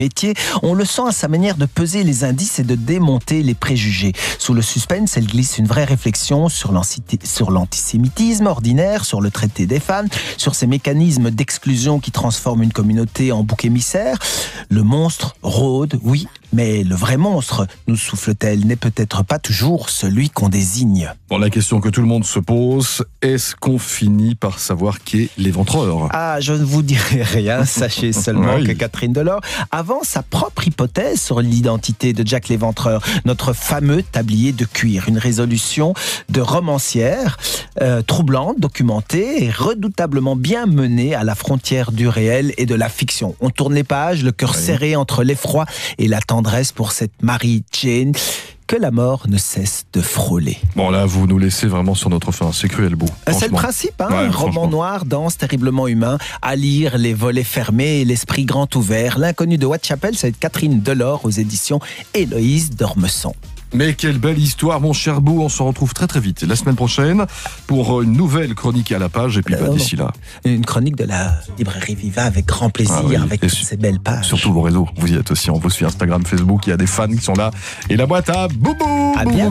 métier, on le sent à sa manière de peser les indices et de démonter les préjugés. Sous le suspense, elle glisse une vraie réflexion sur l'antisémitisme ordinaire, sur le traité des femmes, sur ces mécanismes d'exclusion qui transforment une communauté en bouc émissaire. Le monstre rôde, oui, mais le vrai monstre, nous souffle-t-elle, n'est peut-être pas toujours celui qu'on désigne. Bon, la question que tout le monde se pose, est-ce qu'on finit par savoir qui est l'éventreur ? Ah, je ne vous dirai rien, sachez seulement Oui. que Catherine Delort avance sa propre hypothèse sur l'identité de Jack l'Éventreur, notre fameux tablier de cuir, une résolution de romancière, troublante, documentée et redoutablement bien menée à la frontière du réel et de la fiction. On tourne les pages, le cœur serré entre l'effroi et la tendresse pour cette Mary Jane que la mort ne cesse de frôler. Bon, là, vous nous laissez vraiment sur notre faim. C'est cruel, beau. C'est le franchement. principe, Ouais, un roman franchement. noir, dense, terriblement humain, à lire, les volets fermés et l'esprit grand ouvert. L'inconnu de Whitechapel, c'est Catherine Delort aux éditions Héloïse d'Ormesson. Mais quelle belle histoire, mon cher Beau. On se retrouve très très vite la semaine prochaine pour une nouvelle chronique à la page. Et puis d'ici là, Une chronique de la librairie Viva avec grand plaisir, Ah oui, avec et toutes ces belles pages. sur tous vos réseaux, vous y êtes aussi. On vous suit Instagram, Facebook, il y a des fans qui sont là. Et la boîte à Boubou. À bientôt.